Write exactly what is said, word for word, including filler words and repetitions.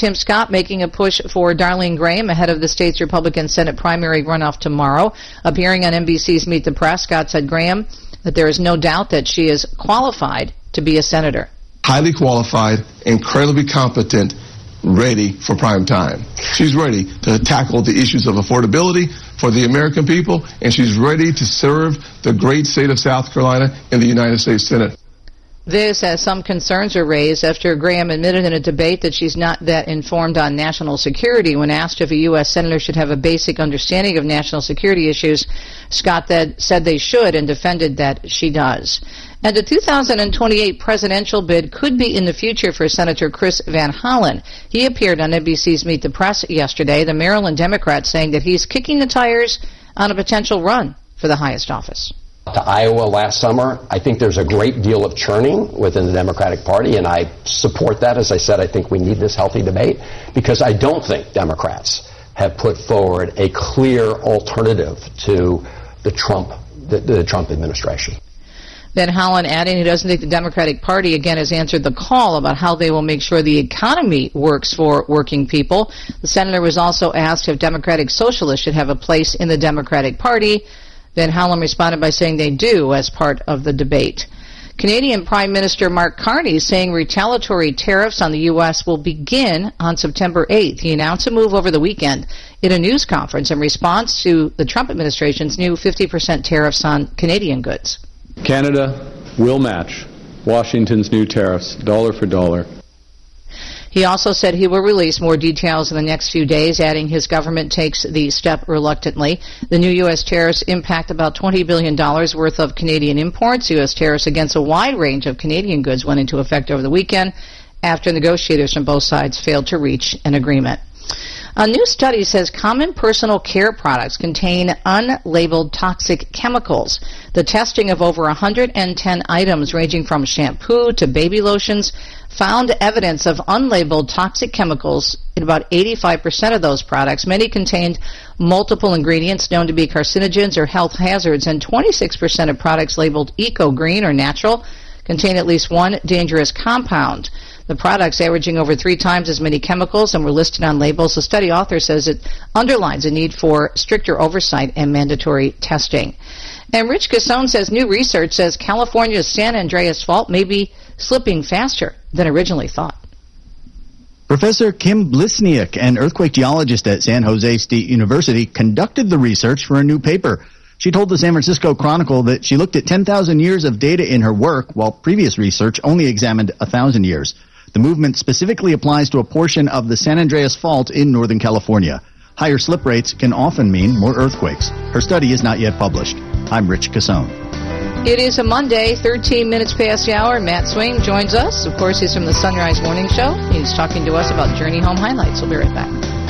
Tim Scott making a push for Darlene Graham ahead of the state's Republican Senate primary runoff tomorrow. Appearing on N B C's Meet the Press, Scott said Graham that there is no doubt that she is qualified to be a senator. Highly qualified, incredibly competent, ready for prime time. She's ready to tackle the issues of affordability for the American people, and she's ready to serve the great state of South Carolina in the United States Senate. This, as some concerns are raised after Graham admitted in a debate that she's not that informed on national security. When asked if a U S senator should have a basic understanding of national security issues, Scott said they should and defended that she does. And the two thousand twenty-eight presidential bid could be in the future for Senator Chris Van Hollen. He appeared on N B C's Meet the Press yesterday, the Maryland Democrat saying that he's kicking the tires on a potential run for the highest office. To Iowa last summer, I think there's a great deal of churning within the Democratic Party, and I support that. As I said, I think we need this healthy debate because I don't think Democrats have put forward a clear alternative to the Trump, the, the Trump administration. Van Hollen adding he doesn't think the Democratic Party, again, has answered the call about how they will make sure the economy works for working people. The senator was also asked if Democratic Socialists should have a place in the Democratic Party. Van Hollen responded by saying they do as part of the debate. Canadian Prime Minister Mark Carney is saying retaliatory tariffs on the U S will begin on September eighth. He announced a move over the weekend in a news conference in response to the Trump administration's new fifty percent tariffs on Canadian goods. Canada will match Washington's new tariffs dollar for dollar. He also said he will release more details in the next few days, adding his government takes the step reluctantly. The new U S tariffs impact about twenty billion dollars worth of Canadian imports. U S tariffs against a wide range of Canadian goods went into effect over the weekend after negotiators from both sides failed to reach an agreement. A new study says common personal care products contain unlabeled toxic chemicals. The testing of over one hundred ten items ranging from shampoo to baby lotions found evidence of unlabeled toxic chemicals in about eighty-five percent of those products. Many contained multiple ingredients known to be carcinogens or health hazards, and twenty-six percent of products labeled eco-green or natural contain at least one dangerous compound. The products averaging over three times as many chemicals and were listed on labels. The study author says it underlines a need for stricter oversight and mandatory testing. And Rich Cassone says new research says California's San Andreas Fault may be slipping faster than originally thought. Professor Kim Blisniak, an earthquake geologist at San Jose State University, conducted the research for a new paper. She told the San Francisco Chronicle that she looked at ten thousand years of data in her work, while previous research only examined one thousand years. The movement specifically applies to a portion of the San Andreas Fault in Northern California. Higher slip rates can often mean more earthquakes. Her study is not yet published. I'm Rich Cassone. It is a Monday, thirteen minutes past the hour. Matt Swing joins us. Of course, he's from the Sunrise Morning Show. He's talking to us about Journey Home highlights. We'll be right back.